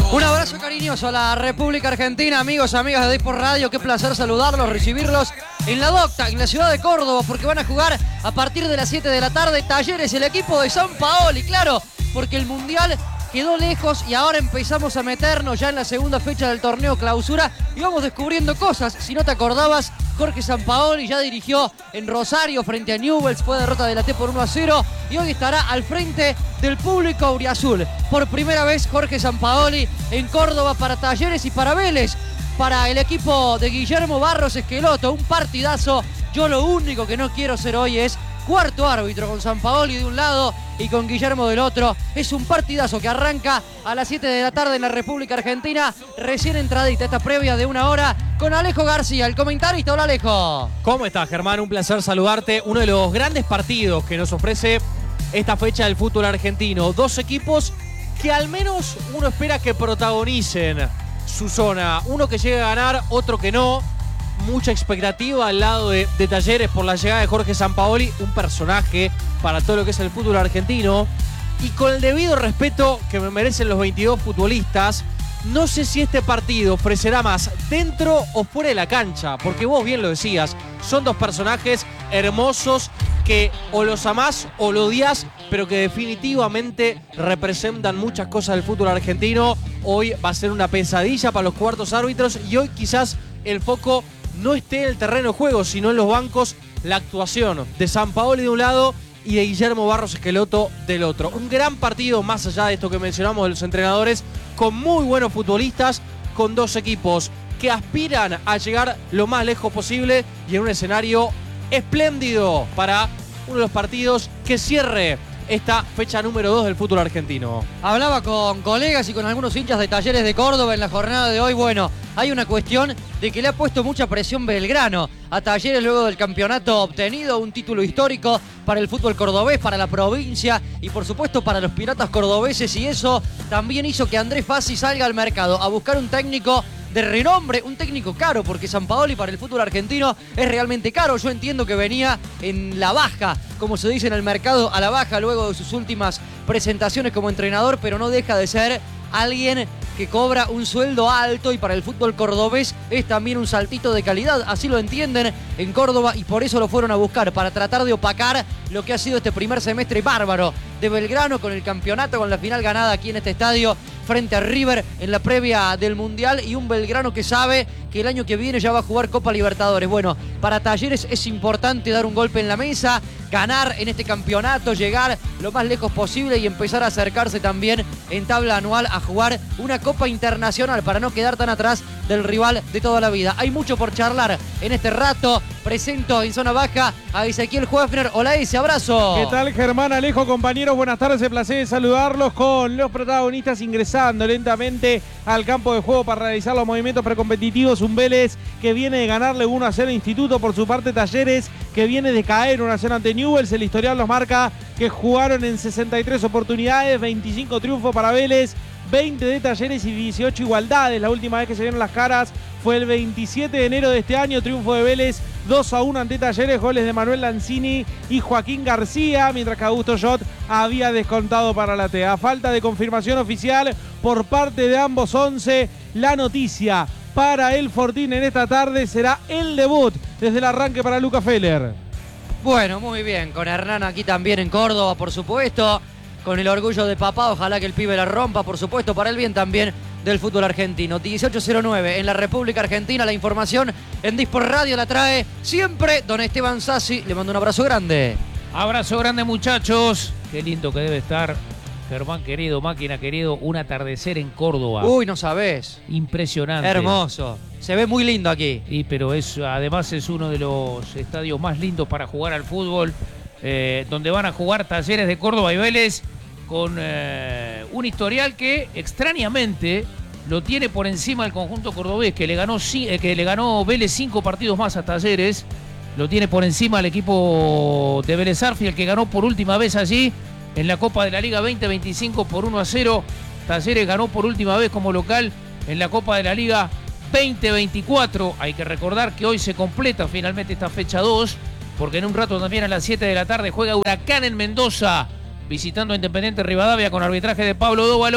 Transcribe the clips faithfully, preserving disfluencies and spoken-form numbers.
Un abrazo cariñoso a la República Argentina, amigos, amigas de Depor Radio. Qué placer saludarlos, recibirlos en la Docta, en la ciudad de Córdoba, porque van a jugar a partir de las siete de la tarde Talleres, el equipo de Sampaoli, claro, porque el Mundial quedó lejos y ahora empezamos a meternos ya en la segunda fecha del torneo clausura y vamos descubriendo cosas. Si no te acordabas, Jorge Sampaoli ya dirigió en Rosario frente a Newell's, fue derrota de la T por uno a cero y hoy estará al frente del público auriazul. Por primera vez Jorge Sampaoli en Córdoba para Talleres y para Vélez, para el equipo de Guillermo Barros Esqueloto, un partidazo. Yo lo único que no quiero ser hoy es cuarto árbitro, con Sampaoli de un lado y con Guillermo del otro. Es un partidazo que arranca a las siete de la tarde en la República Argentina, recién entradita esta previa de una hora con Alejo García, el comentarista. Hola, Alejo. ¿Cómo estás, Germán? Un placer saludarte. Uno de los grandes partidos que nos ofrece esta fecha del fútbol argentino. Dos equipos que al menos uno espera que protagonicen su zona. Uno que llegue a ganar, otro que no. Mucha expectativa al lado de, de Talleres por la llegada de Jorge Sampaoli, un personaje para todo lo que es el fútbol argentino. Y con el debido respeto que me merecen los veintidós futbolistas, no sé si este partido ofrecerá más dentro o fuera de la cancha, porque vos bien lo decías, son dos personajes hermosos que o los amás o lo odias, pero que definitivamente representan muchas cosas del fútbol argentino. Hoy va a ser una pesadilla para los cuartos árbitros y hoy quizás el foco no esté en el terreno de juego, sino en los bancos, la actuación de Sampaoli de un lado y de Guillermo Barros Esqueloto del otro. Un gran partido, más allá de esto que mencionamos de los entrenadores, con muy buenos futbolistas, con dos equipos que aspiran a llegar lo más lejos posible y en un escenario espléndido para uno de los partidos que cierre esta fecha número dos del fútbol argentino. Hablaba con colegas y con algunos hinchas de Talleres de Córdoba en la jornada de hoy. Bueno, hay una cuestión de que le ha puesto mucha presión Belgrano a Talleres luego del campeonato obtenido, un título histórico para el fútbol cordobés, para la provincia y por supuesto para los piratas cordobeses, y eso también hizo que Andrés Fassi salga al mercado a buscar un técnico de renombre, un técnico caro, porque Sampaoli para el fútbol argentino es realmente caro. Yo entiendo que venía en la baja, como se dice en el mercado, a la baja luego de sus últimas presentaciones como entrenador, pero no deja de ser alguien que cobra un sueldo alto y para el fútbol cordobés es también un saltito de calidad. Así lo entienden en Córdoba y por eso lo fueron a buscar, para tratar de opacar lo que ha sido este primer semestre bárbaro de Belgrano, con el campeonato, con la final ganada aquí en este estadio frente a River en la previa del Mundial, y un Belgrano que sabe que el año que viene ya va a jugar Copa Libertadores. Bueno, para Talleres es importante dar un golpe en la mesa, ganar en este campeonato, llegar lo más lejos posible y empezar a acercarse también en tabla anual a jugar una Copa Internacional para no quedar tan atrás del rival de toda la vida. Hay mucho por charlar en este rato. Presento en zona baja a Ezequiel Hoefner. Hola, ese abrazo. ¿Qué tal, Germán, Alejo, compañeros? Buenas tardes, el placer de saludarlos con los protagonistas ingresando lentamente al campo de juego para realizar los movimientos precompetitivos. Un Vélez que viene de ganarle uno a cero a Instituto, por su parte Talleres que viene de caer uno a cero ante Newell's. El historial nos marca que jugaron en sesenta y tres oportunidades, veinticinco triunfos para Vélez, veinte de Talleres y dieciocho igualdades. La última vez que se vieron las caras fue el veintisiete de enero de este año, triunfo de Vélez dos a uno ante Talleres, goles de Manuel Lanzini y Joaquín García, mientras que Augusto Jot había descontado para la T. A falta de confirmación oficial por parte de ambos once, la noticia para el Fortín en esta tarde será el debut desde el arranque para Luca Feller. Bueno, muy bien, con Hernán aquí también en Córdoba, por supuesto, con el orgullo de papá, ojalá que el pibe la rompa, por supuesto, para el bien también del fútbol argentino. dieciocho cero nueve en la República Argentina, la información en Depor Radio la trae siempre don Esteban Sassi. Le mando un abrazo grande. Abrazo grande, muchachos. Qué lindo que debe estar, Germán querido, máquina querido, un atardecer en Córdoba. Uy, no sabés. Impresionante. Hermoso. Se ve muy lindo aquí. Y pero es, además es uno de los estadios más lindos para jugar al fútbol, eh, donde van a jugar Talleres de Córdoba y Vélez, con eh, un historial que extrañamente lo tiene por encima el conjunto cordobés, que le ganó, eh, que le ganó Vélez cinco partidos más a Talleres. Lo tiene por encima el equipo de Vélez Sarsfield, que ganó por última vez allí en la Copa de la Liga veinte veinticinco por uno a cero. Talleres ganó por última vez como local en la Copa de la Liga veinte veinticuatro. Hay que recordar que hoy se completa finalmente esta fecha dos, porque en un rato también a las siete de la tarde juega Huracán en Mendoza, visitando a Independiente Rivadavia con arbitraje de Pablo Dóvalo.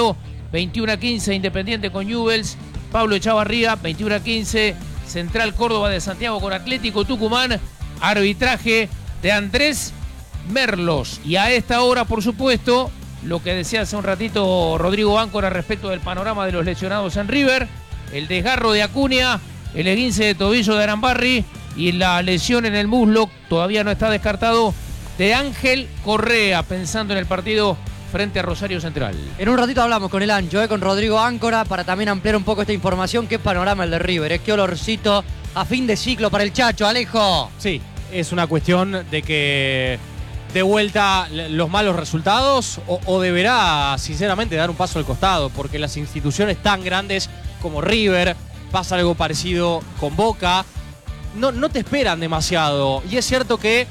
veintiuno a quince Independiente con Newell's, Pablo Echavarría, veintiuno a quince Central Córdoba de Santiago con Atlético Tucumán, arbitraje de Andrés Merlos. Y a esta hora, por supuesto, lo que decía hace un ratito Rodrigo Áncora respecto del panorama de los lesionados en River, el desgarro de Acuña, el esguince de tobillo de Arambarri y la lesión en el muslo, todavía no está descartado, de Ángel Correa, pensando en el partido frente a Rosario Central. En un ratito hablamos con el ancho, eh, con Rodrigo Áncora, para también ampliar un poco esta información. Qué panorama el de River, eh, qué olorcito a fin de ciclo para el Chacho, Alejo. Sí, es una cuestión de que de vuelta los malos resultados o, o deberá sinceramente dar un paso al costado, porque las instituciones tan grandes como River, pasa algo parecido con Boca, no, no te esperan demasiado. Y es cierto que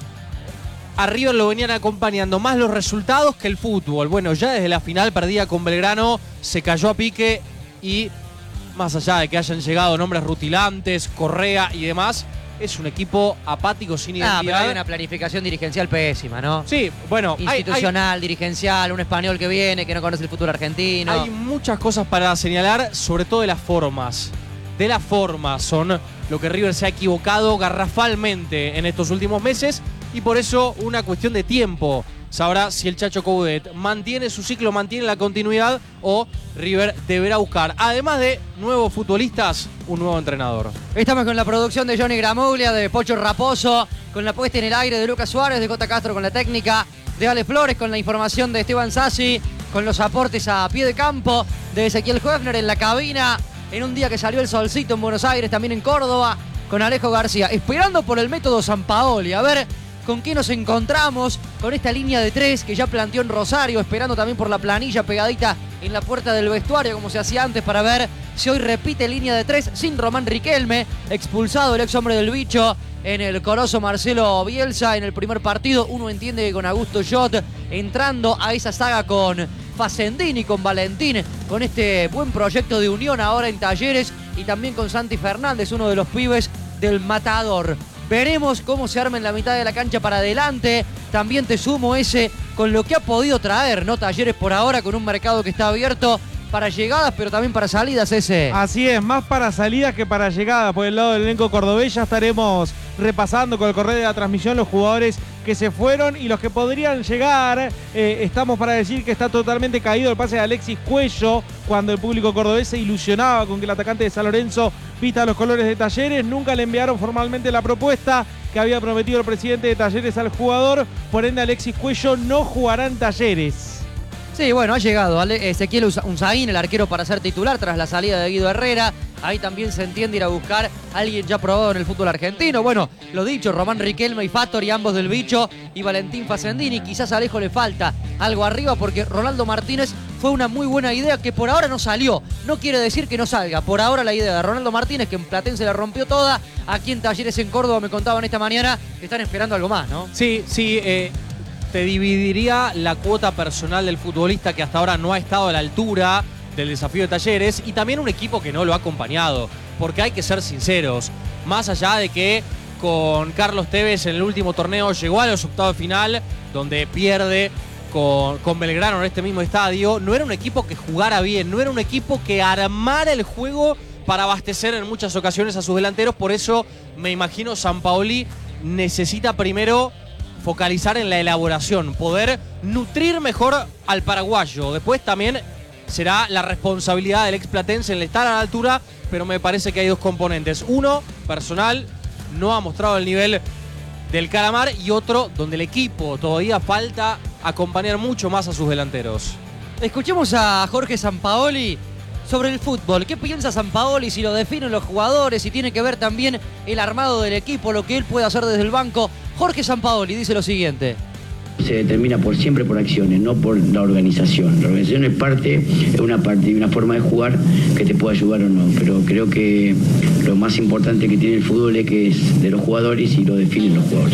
a River lo venían acompañando más los resultados que el fútbol. Bueno, ya desde la final perdida con Belgrano, se cayó a pique y más allá de que hayan llegado nombres rutilantes, Correa y demás, es un equipo apático, sin identidad. Ah, pero hay una planificación dirigencial pésima, ¿no? Sí, bueno. Institucional, hay, hay, dirigencial, un español que viene, que no conoce el fútbol argentino. Hay muchas cosas para señalar, sobre todo de las formas. De las formas son lo que River se ha equivocado garrafalmente en estos últimos meses y por eso una cuestión de tiempo. Sabrá si el Chacho Coudet mantiene su ciclo, mantiene la continuidad o River deberá buscar, además de nuevos futbolistas, un nuevo entrenador. Estamos con la producción de Johnny Gramuglia, de Pocho Raposo, con la puesta en el aire de Lucas Suárez, de Cota Castro con la técnica, de Ale Flores con la información de Esteban Sassi, con los aportes a pie de campo de Ezequiel Höfner en la cabina, en un día que salió el solcito en Buenos Aires, también en Córdoba, con Alejo García, esperando por el método Sampaoli. A ver con qué nos encontramos con esta línea de tres que ya planteó en Rosario, esperando también por la planilla pegadita en la puerta del vestuario, como se hacía antes, para ver si hoy repite línea de tres sin Román Riquelme, expulsado el ex hombre del bicho en el corozo Marcelo Bielsa en el primer partido. Uno entiende que con Augusto Jot entrando a esa saga con Facendini, con Valentín, con este buen proyecto de unión ahora en Talleres, y también con Santi Fernández, uno de los pibes del Matador. Veremos cómo se arma en la mitad de la cancha para adelante. También te sumo ese con lo que ha podido traer, ¿no? Talleres por ahora, con un mercado que está abierto para llegadas, pero también para salidas, ese. Así es, más para salidas que para llegadas. Por el lado del elenco cordobés ya estaremos repasando con el correo de la transmisión los jugadores que se fueron y los que podrían llegar. Eh, estamos para decir que está totalmente caído el pase de Alexis Cuello, cuando el público cordobés se ilusionaba con que el atacante de San Lorenzo vista los colores de Talleres. Nunca le enviaron formalmente la propuesta que había prometido el presidente de Talleres al jugador. Por ende, Alexis Cuello no jugará en Talleres. Sí, bueno, ha llegado Ezequiel Unzaín, el arquero, para ser titular tras la salida de Guido Herrera. Ahí también se entiende ir a buscar a alguien ya probado en el fútbol argentino. Bueno, lo dicho, Román Riquelme y Fattori, ambos del bicho, y Valentín Facendini. Quizás a Alejo le falta algo arriba porque Ronaldo Martínez fue una muy buena idea que por ahora no salió. No quiere decir que no salga. Por ahora la idea de Ronaldo Martínez, que en Platense la rompió toda. Aquí en Talleres en Córdoba me contaban esta mañana que están esperando algo más, ¿no? Sí, sí, eh... te dividiría la cuota personal del futbolista que hasta ahora no ha estado a la altura del desafío de Talleres y también un equipo que no lo ha acompañado, porque hay que ser sinceros, más allá de que con Carlos Tevez en el último torneo llegó a los octavos de final, donde pierde con, con Belgrano en este mismo estadio, no era un equipo que jugara bien, no era un equipo que armara el juego para abastecer en muchas ocasiones a sus delanteros. Por eso me imagino Sampaoli necesita primero focalizar en la elaboración, poder nutrir mejor al paraguayo. Después también será la responsabilidad del ex platense en estar a la altura, pero me parece que hay dos componentes. Uno, personal, no ha mostrado el nivel del Calamar, y otro, donde el equipo todavía falta acompañar mucho más a sus delanteros. Escuchemos a Jorge Sampaoli sobre el fútbol. ¿Qué piensa Sampaoli? Si lo definen los jugadores, si tiene que ver también el armado del equipo, lo que él puede hacer desde el banco. Jorge Sampaoli dice lo siguiente: se determina por siempre por acciones, no por la organización. La organización es parte, es una parte y una forma de jugar que te puede ayudar o no, pero creo que lo más importante que tiene el fútbol es que es de los jugadores y lo definen los jugadores.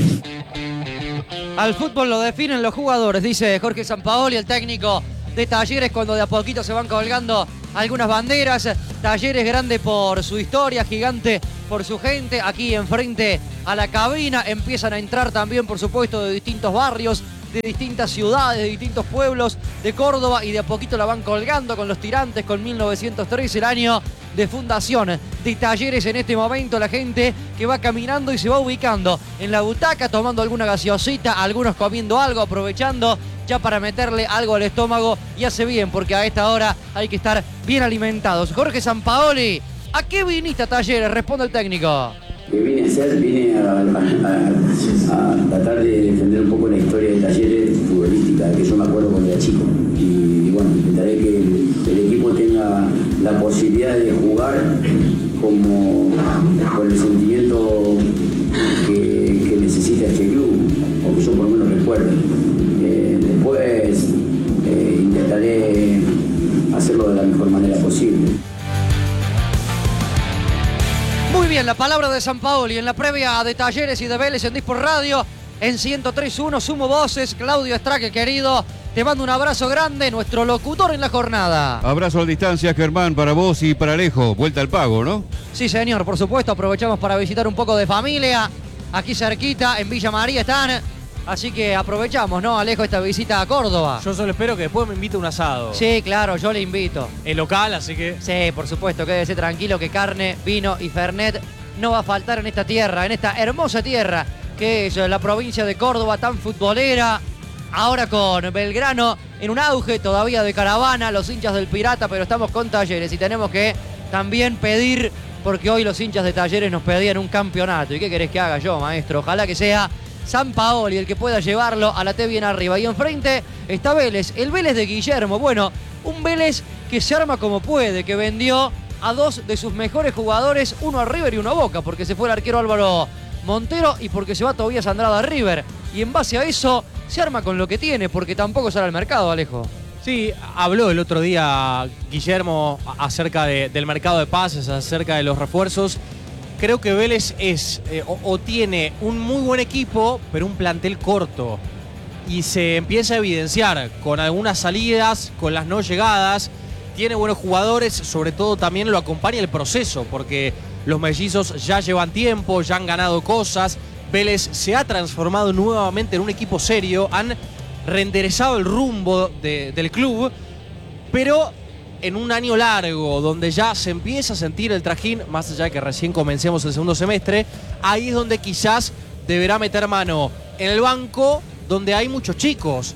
Al fútbol lo definen los jugadores, dice Jorge Sampaoli, el técnico de Talleres, cuando de a poquito se van colgando algunas banderas. Talleres grande por su historia, gigante por su gente. Aquí enfrente a la cabina empiezan a entrar también, por supuesto, de distintos barrios de distintas ciudades, de distintos pueblos de Córdoba, y de a poquito la van colgando con los tirantes, con mil novecientos tres, el año de fundación de Talleres. En este momento la gente que va caminando y se va ubicando en la butaca, tomando alguna gaseosita, algunos comiendo algo, aprovechando ya para meterle algo al estómago, y hace bien, porque a esta hora hay que estar bien alimentados. Jorge Sampaoli, ¿a qué viniste a Talleres? Responde el técnico. Lo que vine a hacer, vine a, a, a, a tratar de defender un poco la historia de Talleres futbolística, que yo me acuerdo cuando era chico. Y, y bueno, intentaré que el, el equipo tenga la posibilidad de jugar como con el sentimiento que, que necesita este club, o que yo por lo menos recuerdo. Eh, después eh, intentaré hacerlo de la mejor manera posible. Muy bien, la palabra de Sampaoli en la previa de Talleres y de Vélez en Disport Radio. En ciento tres punto uno, Sumo Voces, Claudio Estraque, querido. Te mando un abrazo grande, nuestro locutor en la jornada. Abrazo a distancia, Germán, para vos y para Alejo. Vuelta al pago, ¿no? Sí, señor, por supuesto. Aprovechamos para visitar un poco de familia. Aquí cerquita, en Villa María están. Así que aprovechamos, ¿no, Alejo, esta visita a Córdoba? Yo solo espero que después me invite a un asado. Sí, claro, yo le invito. Es local, así que... Sí, por supuesto, quédese tranquilo que carne, vino y fernet no va a faltar en esta tierra, en esta hermosa tierra que es la provincia de Córdoba, tan futbolera. Ahora con Belgrano en un auge todavía de caravana, los hinchas del Pirata, pero estamos con Talleres y tenemos que también pedir, porque hoy los hinchas de Talleres nos pedían un campeonato. ¿Y qué querés que haga yo, maestro? Ojalá que sea Sampaoli el que pueda llevarlo a la T bien arriba. Y enfrente está Vélez, el Vélez de Guillermo. Bueno, un Vélez que se arma como puede, que vendió a dos de sus mejores jugadores, uno a River y uno a Boca, porque se fue el arquero Álvaro Montero y porque se va Tobías Andrada a River. Y en base a eso se arma con lo que tiene, porque tampoco sale al mercado, Alejo. Sí, habló el otro día Guillermo acerca de, del mercado de pases, acerca de los refuerzos. Creo que Vélez es eh, o, o tiene un muy buen equipo, pero un plantel corto. Y se empieza a evidenciar con algunas salidas, con las no llegadas. Tiene buenos jugadores, sobre todo también lo acompaña el proceso, porque los mellizos ya llevan tiempo, ya han ganado cosas. Vélez se ha transformado nuevamente en un equipo serio, han reenderezado el rumbo de, del club, pero en un año largo, donde ya se empieza a sentir el trajín, más allá de que recién comencemos el segundo semestre, ahí es donde quizás deberá meter mano en el banco, donde hay muchos chicos.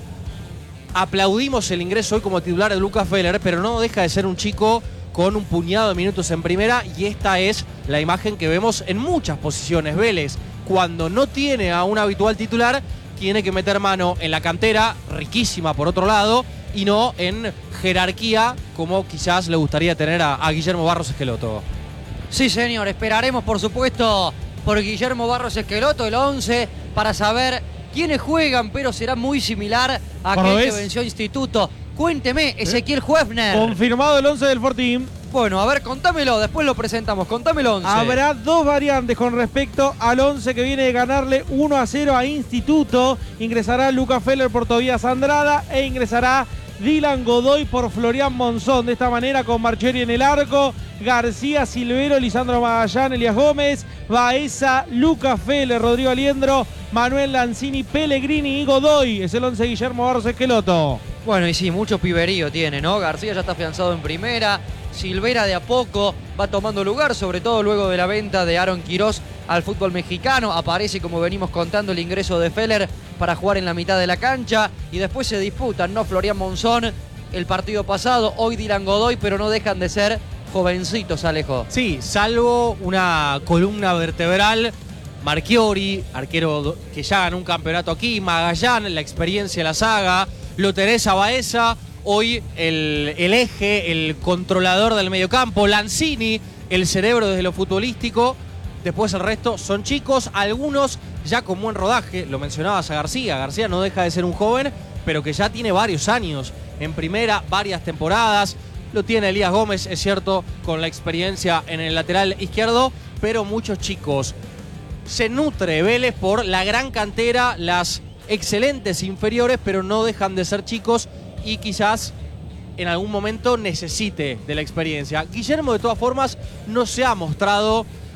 Aplaudimos el ingreso hoy como titular de Lucas Feller, pero no deja de ser un chico con un puñado de minutos en primera, y esta es la imagen que vemos en muchas posiciones. Vélez, cuando no tiene a un habitual titular, tiene que meter mano en la cantera, riquísima por otro lado, y no en jerarquía, como quizás le gustaría tener a, a Guillermo Barros Esqueloto. Sí, señor, esperaremos por supuesto por Guillermo Barros Esqueloto, el once, para saber quiénes juegan, pero será muy similar a aquel que venció Instituto. Cuénteme, Ezequiel Huefner. Confirmado el once del Fortín. Bueno, a ver, contámelo, después lo presentamos. Contame el once. Habrá dos variantes con respecto al once que viene de ganarle uno a cero a Instituto. Ingresará Lucas Feller por Tobías Andrada e ingresará Dylan Godoy por Florian Monzón. De esta manera, con Marcheri en el arco, García, Silvero, Lisandro Magallán, Elías Gómez, Baeza, Lucas Feller, Rodrigo Aliendro, Manuel Lanzini, Pellegrini y Godoy. Es el once Guillermo Barros Esqueloto. Bueno, y sí, mucho piberío tiene, ¿no? García ya está afianzado en primera. Silvera de a poco va tomando lugar, sobre todo luego de la venta de Aaron Quirós al fútbol mexicano. Aparece, como venimos contando, el ingreso de Feller para jugar en la mitad de la cancha. Y después se disputan, ¿no? Florian Monzón, el partido pasado, hoy Dylan Godoy, pero no dejan de ser jovencitos, Alejo. Sí, salvo una columna vertebral, Marchiori, arquero que ya ganó un campeonato aquí, Magallán, la experiencia de la saga, lo tenés a Baeza, hoy el, el eje, el controlador del mediocampo, Lanzini, el cerebro desde lo futbolístico. Después el resto son chicos, algunos ya con buen rodaje. Lo mencionabas a García. García no deja de ser un joven, pero que ya tiene varios años en primera, varias temporadas. Lo tiene Elías Gómez, es cierto, con la experiencia en el lateral izquierdo, pero muchos chicos. Se nutre Vélez por la gran cantera, las excelentes inferiores, pero no dejan de ser chicos y quizás en algún momento necesite de la experiencia. Guillermo, de todas formas, no se ha mostrado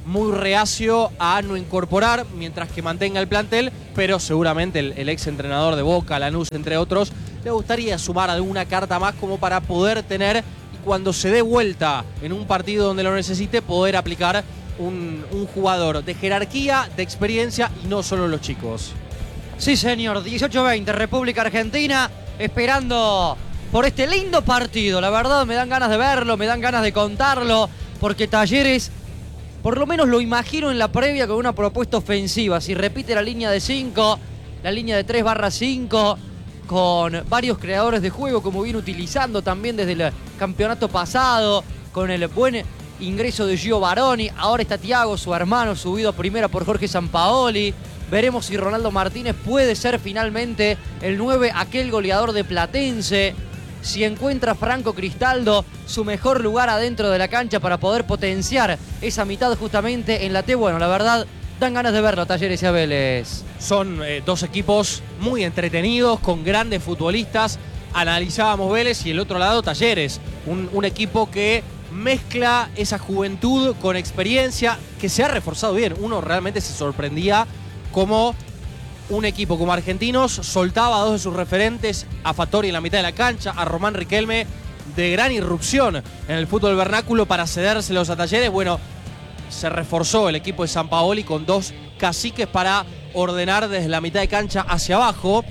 muy reacio a no incorporar mientras que mantenga el plantel, pero seguramente el, el ex entrenador de Boca, Lanús, entre otros, le gustaría sumar alguna carta más como para poder tener, y cuando se dé vuelta en un partido donde lo necesite, poder aplicar un, un jugador de jerarquía, de experiencia y no solo los chicos. Sí, señor, dieciocho veinte, República Argentina, esperando por este lindo partido. La verdad, me dan ganas de verlo, me dan ganas de contarlo, porque Talleres, por lo menos lo imagino en la previa con una propuesta ofensiva. Si repite la línea de cinco, la línea de tres barra cinco, con varios creadores de juego, como viene utilizando también desde el campeonato pasado, con el buen ingreso de Gio Baroni. Ahora está Thiago, su hermano, subido a primera por Jorge Sampaoli. Veremos si Ronaldo Martínez puede ser finalmente el nueve, aquel goleador de Platense. Si encuentra Franco Cristaldo su mejor lugar adentro de la cancha para poder potenciar esa mitad justamente en la T. Bueno, la verdad, dan ganas de verlo, Talleres y a Vélez. Son eh, dos equipos muy entretenidos, con grandes futbolistas. Analizábamos Vélez y el otro lado Talleres. Un, un equipo que mezcla esa juventud con experiencia, que se ha reforzado bien. Uno realmente se sorprendía como un equipo como Argentinos soltaba a dos de sus referentes, a Fattori en la mitad de la cancha, a Román Riquelme, de gran irrupción en el fútbol vernáculo, para cedérselos a Talleres. Bueno, se reforzó el equipo de Sampaoli con dos caciques para ordenar desde la mitad de cancha hacia abajo.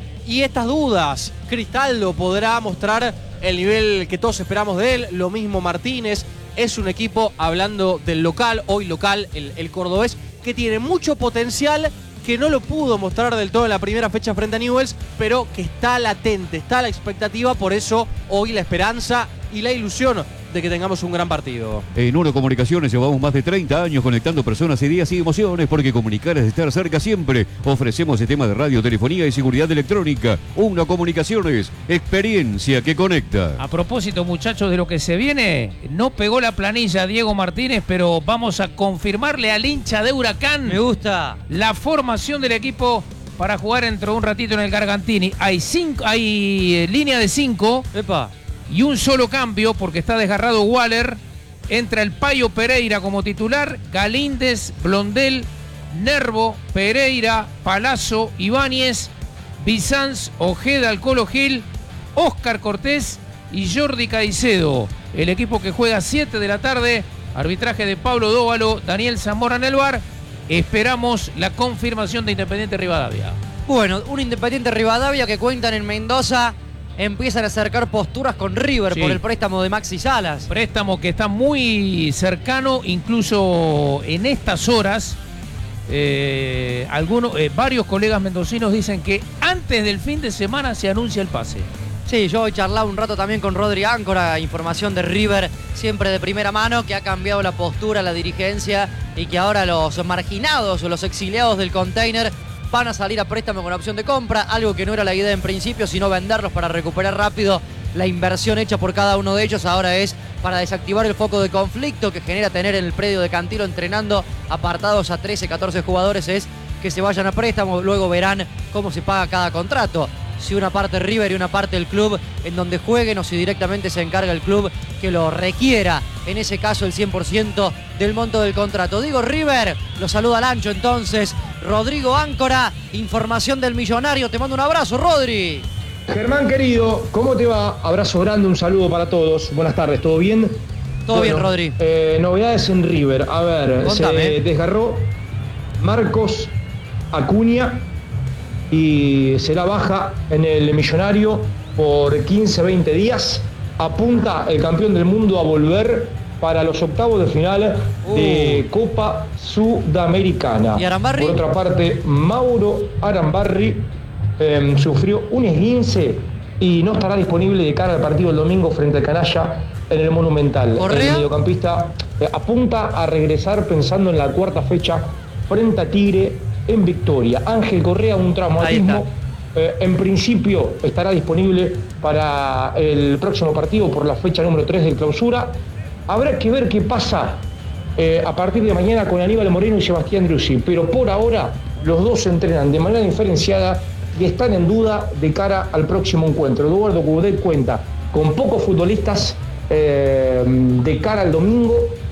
Y estas dudas, Cristaldo podrá mostrar el nivel que todos esperamos de él, lo mismo Martínez. Es un equipo, hablando del local, hoy local, el, el cordobés, que tiene mucho potencial, que no lo pudo mostrar del todo en la primera fecha frente a Newell's, pero que está latente, está la expectativa. Por eso hoy la esperanza y la ilusión de que tengamos un gran partido. En Uno Comunicaciones llevamos más de treinta años conectando personas, ideas y emociones, porque comunicar es estar cerca siempre. Ofrecemos sistemas de radio, telefonía y seguridad electrónica. Uno Comunicaciones, experiencia que conecta. A propósito, muchachos, de lo que se viene, no pegó la planilla Diego Martínez, pero vamos a confirmarle al hincha de Huracán. Me gusta la formación del equipo para jugar dentro de un ratito en el Gargantini. Hay cinco, hay eh, línea de cinco. Epa. Y un solo cambio, porque está desgarrado Waller. Entra el Payo Pereira como titular, Galíndez, Blondel, Nervo, Pereira, Palazzo, Ibáñez, Bizanz, Ojeda, Alcolo Gil, Óscar Cortés y Jordi Caicedo. El equipo que juega a siete de la tarde, arbitraje de Pablo Dóvalo, Daniel Zamora en el V A R. Esperamos la confirmación de Independiente Rivadavia. Bueno, un Independiente Rivadavia que cuentan en Mendoza. Empiezan a acercar posturas con River, sí, por el préstamo de Maxi Salas. Préstamo que está muy cercano, incluso en estas horas. Eh, algunos, eh, varios colegas mendocinos dicen que antes del fin de semana se anuncia el pase. Sí, yo he charlado un rato también con Rodri Áncora, información de River, siempre de primera mano, que ha cambiado la postura, la dirigencia, y que ahora los marginados o los exiliados del container van a salir a préstamo con opción de compra, algo que no era la idea en principio, sino venderlos para recuperar rápido la inversión hecha por cada uno de ellos. Ahora es para desactivar el foco de conflicto que genera tener en el predio de Cantilo entrenando apartados a trece, catorce jugadores, es que se vayan a préstamo. Luego verán cómo se paga cada contrato, si una parte River y una parte el club en donde jueguen, o si directamente se encarga el club que lo requiera, en ese caso el cien por ciento del monto del contrato. Digo River, lo saluda al ancho entonces Rodrigo Áncora, información del millonario. Te mando un abrazo, Rodri. Germán querido, ¿cómo te va? Abrazo grande, un saludo para todos. Buenas tardes, ¿todo bien? Todo bueno, bien, Rodri. Eh, novedades en River. A ver, Contame. Se desgarró Marcos Acuña y será baja en el millonario por quince a veinte días. Apunta el campeón del mundo a volver para los octavos de final uh. de Copa Sudamericana. ¿Y Arambarri? Por otra parte, Mauro Arambarri eh, sufrió un esguince y no estará disponible de cara al partido el domingo frente al Canalla en el Monumental. ¿Correa? El mediocampista eh, apunta a regresar pensando en la cuarta fecha frente a Tigre en Victoria. Ángel Correa, un traumatismo. Eh, en principio estará disponible para el próximo partido por la fecha número tres del clausura. Habrá que ver qué pasa eh, a partir de mañana con Aníbal Moreno y Sebastián Driussi, pero por ahora los dos se entrenan de manera diferenciada y están en duda de cara al próximo encuentro. Eduardo Coudet cuenta con pocos futbolistas eh, de cara al domingo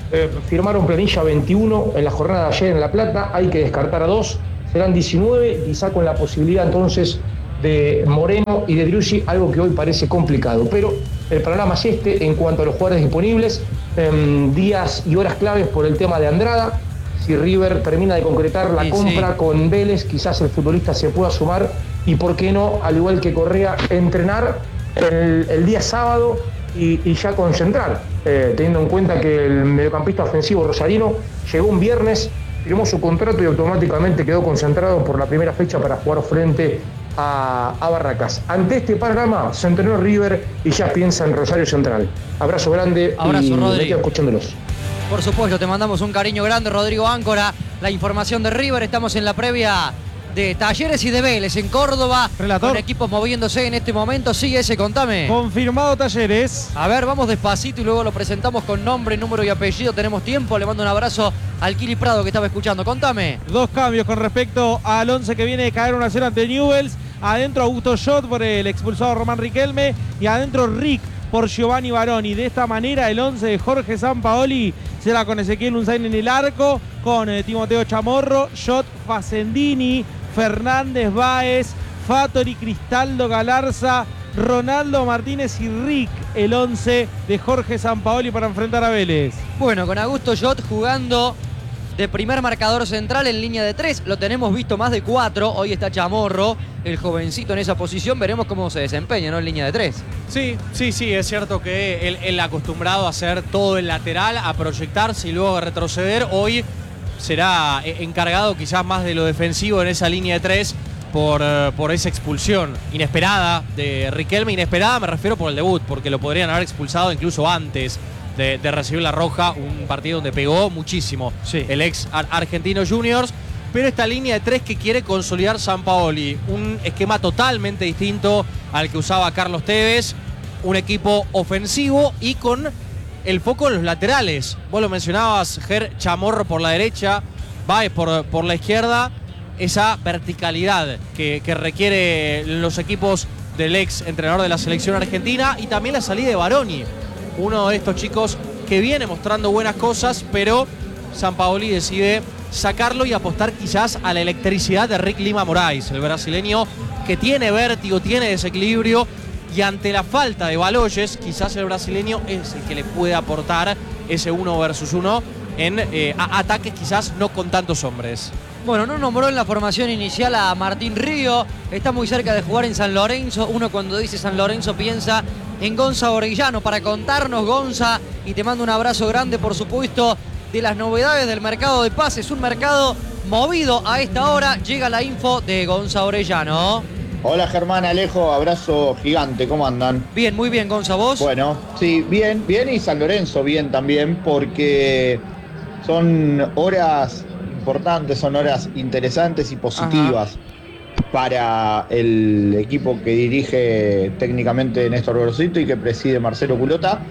eh, firmaron planilla veintiuno en la jornada de ayer en La Plata, hay que descartar a dos, serán diecinueve, quizá con la posibilidad entonces de Moreno y de Driussi, algo que hoy parece complicado. Pero el panorama es este en cuanto a los jugadores disponibles, eh, días y horas claves por el tema de Andrada. Si River termina de concretar la sí, compra sí. con Vélez, quizás el futbolista se pueda sumar y por qué no, al igual que Correa, entrenar el, el día sábado y, y ya concentrar, eh, teniendo en cuenta que el mediocampista ofensivo rosarino llegó un viernes, firmó su contrato y automáticamente quedó concentrado por la primera fecha para jugar frente a, a Barracas. Ante este panorama, se entrenó River y ya piensa en Rosario Central. Abrazo grande. Abrazo, y Rodri. me quedo escuchándolos. Por supuesto, te mandamos un cariño grande, Rodrigo Áncora. La información de River, estamos en la previa de Talleres y de Vélez en Córdoba. Relator. Con equipos moviéndose en este momento. Sigue ese, contame. Confirmado Talleres. A ver, vamos despacito y luego lo presentamos con nombre, número y apellido. Tenemos tiempo. Le mando un abrazo al Kili Prado que estaba escuchando. Contame. Dos cambios con respecto al once que viene de caer uno a cero ante Newell's. Adentro Augusto Schott por el expulsado Román Riquelme. Y adentro Rick por Giovanni Baroni. De esta manera el once de Jorge Sampaoli será con Ezequiel Unzain en el arco, con eh, Timoteo Chamorro, Schott, Facendini, Fernández Báez, Fattori, Cristaldo Galarza, Ronaldo Martínez y Rick, el once de Jorge Sampaoli para enfrentar a Vélez. Bueno, con Augusto Schott jugando de primer marcador central en línea de tres. Lo tenemos visto más de cuatro. Hoy está Chamorro, el jovencito en esa posición. Veremos cómo se desempeña, ¿no? En línea de tres. Sí, sí, sí, es cierto que él, él acostumbrado a hacer todo el lateral, a proyectarse y luego a retroceder. Hoy será encargado quizás más de lo defensivo en esa línea de tres por, por esa expulsión inesperada de Riquelme. Inesperada me refiero por el debut, porque lo podrían haber expulsado incluso antes de, de recibir la roja. Un partido donde pegó muchísimo Sí. el ex ar- Argentino Juniors. Pero esta línea de tres que quiere consolidar Sampaoli, un esquema totalmente distinto al que usaba Carlos Tevez, un equipo ofensivo y con el foco en los laterales. Vos lo mencionabas, Ger, Chamorro por la derecha, Baez por, por la izquierda, esa verticalidad que, que requiere los equipos del ex entrenador de la selección argentina, y también la salida de Baroni, uno de estos chicos que viene mostrando buenas cosas, pero Sampaoli decide sacarlo y apostar quizás a la electricidad de Rick Lima Moraes, el brasileño que tiene vértigo, tiene desequilibrio, y ante la falta de Baloyes, quizás el brasileño es el que le puede aportar ese uno versus uno en eh, a- ataques quizás no con tantos hombres. Bueno, no nombró en la formación inicial a Martín Río. Está muy cerca de jugar en San Lorenzo. Uno cuando dice San Lorenzo piensa en Gonza Orellano. Para contarnos, Gonza, y te mando un abrazo grande, por supuesto, de las novedades del mercado de pases. Un mercado movido a esta hora. Llega la info de Gonza Orellano. Hola Germán, Alejo, abrazo gigante, ¿cómo andan? Bien, muy bien, Gonza, ¿vos? Bueno, sí, bien, bien, y San Lorenzo bien también, porque son horas importantes, son horas interesantes y positivas para el equipo que dirige técnicamente Néstor Gorosito y que preside Marcelo Culota,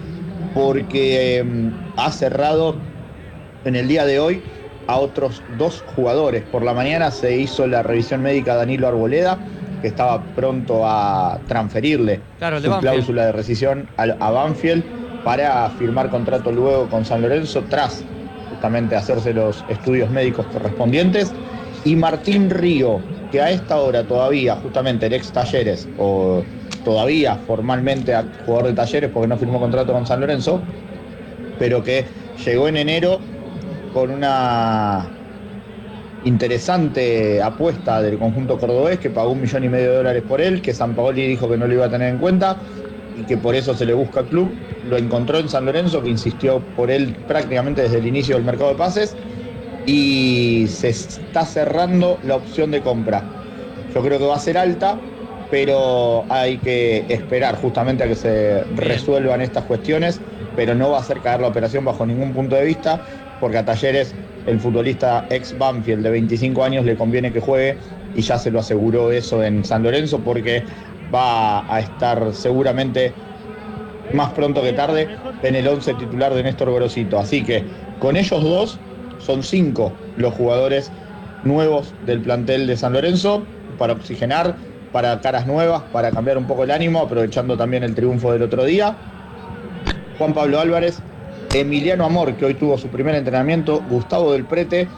porque eh, ha cerrado en el día de hoy a otros dos jugadores. Por la mañana se hizo la revisión médica a Danilo Arboleda, que estaba pronto a transferirle Claro, el de su Banfield. cláusula de rescisión a, a Banfield para firmar contrato luego con San Lorenzo, tras justamente hacerse los estudios médicos correspondientes. Y Martín Río, que a esta hora todavía, justamente el ex Talleres, o todavía formalmente jugador de Talleres porque no firmó contrato con San Lorenzo, pero que llegó en enero con una interesante apuesta del conjunto cordobés, que pagó un millón y medio de dólares por él, que Sampaoli dijo que no lo iba a tener en cuenta y que por eso se le busca club. Lo encontró en San Lorenzo, que insistió por él prácticamente desde el inicio del mercado de pases, y se está cerrando la opción de compra. Yo creo que va a ser alta, pero hay que esperar justamente a que se resuelvan estas cuestiones, pero no va a hacer caer la operación bajo ningún punto de vista, porque a Talleres el futbolista ex Banfield de veinticinco años le conviene que juegue, y ya se lo aseguró eso en San Lorenzo, porque va a estar seguramente más pronto que tarde en el once titular de Néstor Gorosito. Así que con ellos dos son cinco los jugadores nuevos del plantel de San Lorenzo, para oxigenar, para caras nuevas, para cambiar un poco el ánimo, aprovechando también el triunfo del otro día. Juan Pablo Álvarez Emiliano Amor, que hoy tuvo su primer entrenamiento, Gustavo del Prete,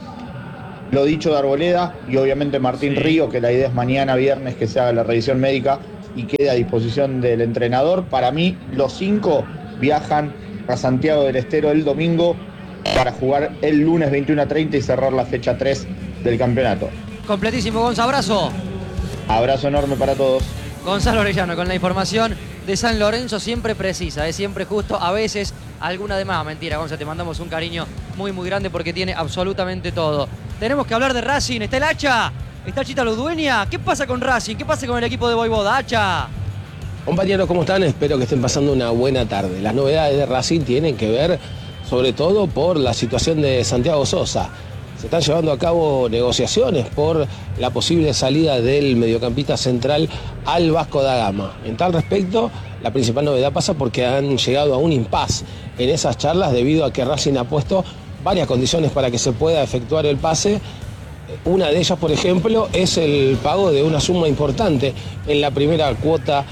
lo dicho de Arboleda y obviamente Martín sí. Río, que la idea es mañana viernes que se haga la revisión médica y quede a disposición del entrenador. Para mí, los cinco viajan a Santiago del Estero el domingo para jugar el lunes veintiuno a treinta y cerrar la fecha tres del campeonato. Completísimo, Gonza, abrazo. Abrazo enorme para todos. Gonzalo Orellano con la información de San Lorenzo, siempre precisa, es siempre justo, a veces alguna de más. Mentira, Gonza, te mandamos un cariño muy muy grande porque tiene absolutamente todo. Tenemos que hablar de Racing, está el Hacha, está Chita Ludueña. ¿Qué pasa con Racing? ¿Qué pasa con el equipo de Voivoda, Hacha? Compañeros, ¿cómo están? Espero que estén pasando una buena tarde. Las novedades de Racing tienen que ver sobre todo por la situación de Santiago Sosa. Se están llevando a cabo negociaciones por la posible salida del mediocampista central al Vasco da Gama. En tal respecto, la principal novedad pasa porque han llegado a un impasse en esas charlas debido a que Racing ha puesto varias condiciones para que se pueda efectuar el pase. Una de ellas, por ejemplo, es el pago de una suma importante en la primera cuota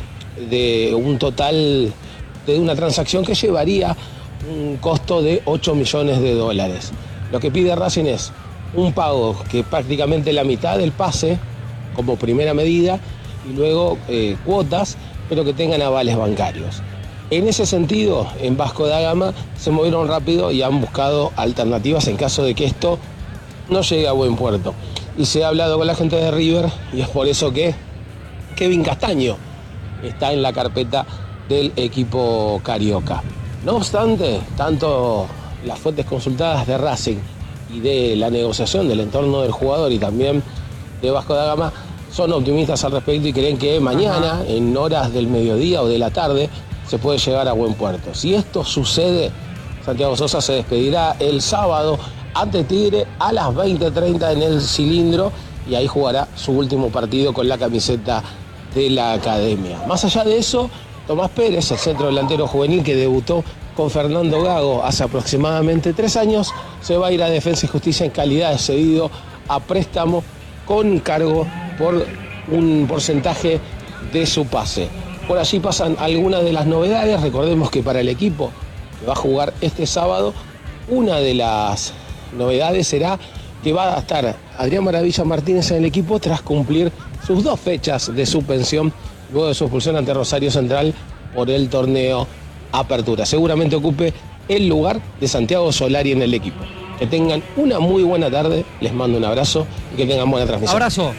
de un total de una transacción que llevaría un costo de ocho millones de dólares. Lo que pide Racing es un pago que prácticamente la mitad del pase como primera medida y luego eh, cuotas, pero que tengan avales bancarios. En ese sentido, en Vasco da Gama se movieron rápido y han buscado alternativas en caso de que esto no llegue a buen puerto. Y se ha hablado con la gente de River y es por eso que Kevin Castaño está en la carpeta del equipo carioca. No obstante, tanto las fuentes consultadas de Racing y de la negociación del entorno del jugador y también de Vasco da Gama son optimistas al respecto y creen que mañana, en horas del mediodía o de la tarde, se puede llegar a buen puerto. Si esto sucede, Santiago Sosa se despedirá el sábado ante Tigre a las veinte treinta en el Cilindro y ahí jugará su último partido con la camiseta de la academia. Más allá de eso, Tomás Pérez, el centro delantero juvenil que debutó con Fernando Gago hace aproximadamente tres años, se va a ir a Defensa y Justicia en calidad de cedido a préstamo con cargo por un porcentaje de su pase. Por allí pasan algunas de las novedades. Recordemos que para el equipo que va a jugar este sábado, una de las novedades será que va a estar Adrián Maravilla Martínez en el equipo tras cumplir sus dos fechas de suspensión luego de su expulsión ante Rosario Central por el torneo Apertura. Seguramente ocupe el lugar de Santiago Solari en el equipo. Que tengan una muy buena tarde, les mando un abrazo y que tengan buena transmisión. Abrazo.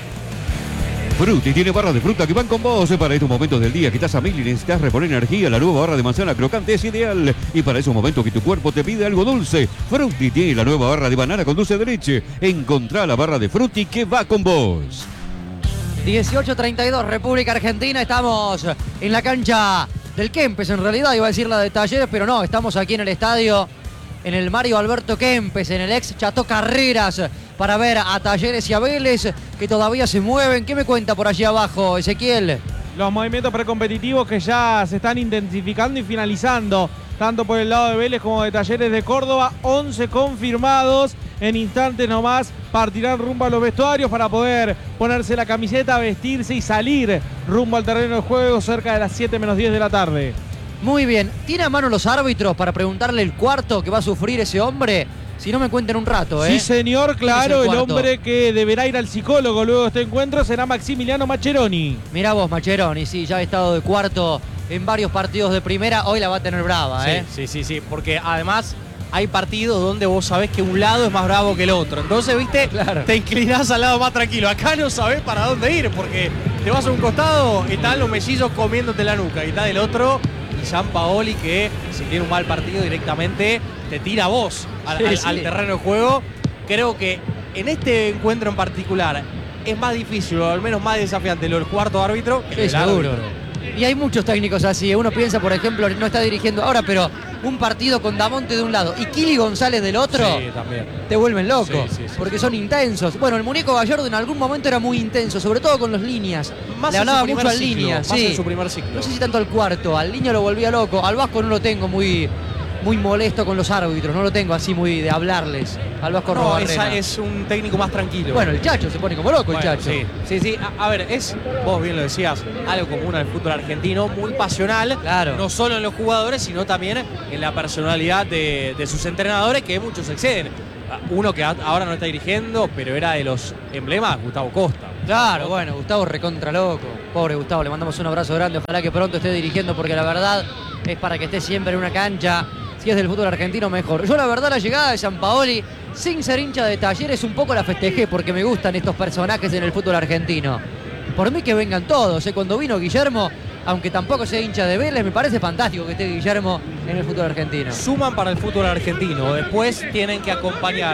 Frutti tiene barras de fruta que van con vos para estos momentos del día que estás a mil y necesitas reponer energía. La nueva barra de manzana crocante es ideal y para esos momentos que tu cuerpo te pide algo dulce. Frutti tiene la nueva barra de banana con dulce de leche. Encontrá la barra de Frutti que va con vos. dieciocho treinta y dos, República Argentina. Estamos en la cancha del Kempes, en realidad iba a decir la de Talleres, pero no, estamos aquí en el estadio, en el Mario Alberto Kempes, en el ex Chato Carreras, para ver a Talleres y a Vélez, que todavía se mueven. ¿Qué me cuenta por allí abajo, Ezequiel? Los movimientos precompetitivos que ya se están intensificando y finalizando, tanto por el lado de Vélez como de Talleres de Córdoba. once confirmados. En instantes nomás partirán rumbo a los vestuarios para poder ponerse la camiseta, vestirse y salir rumbo al terreno de juego cerca de las siete menos diez de la tarde. Muy bien. ¿Tiene a mano los árbitros para preguntarle el cuarto que va a sufrir ese hombre? Si no, me cuenten un rato, ¿eh? Sí, señor, claro. el el hombre que deberá ir al psicólogo luego de este encuentro será Maximiliano Mascheroni. Mirá vos, Mascheroni, sí, ya ha estado de cuarto en varios partidos de primera. Hoy la va a tener brava, ¿eh? Sí, sí, sí, sí, porque además hay partidos donde vos sabés que un lado es más bravo que el otro. Entonces, viste, claro, te inclinás al lado más tranquilo. Acá no sabés para dónde ir, porque te vas a un costado y están los mellizos comiéndote la nuca. Y está del otro Gianpaoli, que si tiene un mal partido directamente te tira a vos al, sí, al, sí. al terreno de juego. Creo que en este encuentro en particular es más difícil, o al menos más desafiante, lo del cuarto árbitro. Sí, seguro. Y hay muchos técnicos así. Uno piensa, por ejemplo, no está dirigiendo ahora, pero un partido con Damonte de un lado y Kili González del otro, sí, también te vuelven loco, sí, sí, sí, porque sí. son intensos. Bueno, el muñeco Gallardo en algún momento era muy intenso, sobre todo con los líneas. Más Le en hablaba su primer mucho al ciclo, línea. más Sí. en su primer ciclo. No sé si tanto al cuarto, al Niño lo volvía loco. Al Vasco no lo tengo muy, muy molesto con los árbitros, no lo tengo así muy de hablarles al Vasco No, Robarrena. es, es un técnico más tranquilo. Bueno, el Chacho se pone como loco, Bueno, el Chacho. Sí, sí, sí. A, a ver, es, vos bien lo decías, algo común al fútbol argentino, muy pasional. Claro. No solo en los jugadores, sino también en la personalidad de, de sus entrenadores, que muchos exceden. Uno que ahora no está dirigiendo, pero era de los emblemas, Gustavo Costa. Claro, bueno, Gustavo recontra loco. Pobre Gustavo, le mandamos un abrazo grande. Ojalá que pronto esté dirigiendo, porque la verdad es para que esté siempre en una cancha. Si es del fútbol argentino, mejor. Yo la verdad la llegada de Sampaoli, sin ser hincha de Talleres, un poco la festejé porque me gustan estos personajes en el fútbol argentino. Por mí que vengan todos, ¿eh? Cuando vino Guillermo, aunque tampoco sea hincha de Vélez, me parece fantástico que esté Guillermo en el fútbol argentino. Suman para el fútbol argentino, después tienen que acompañar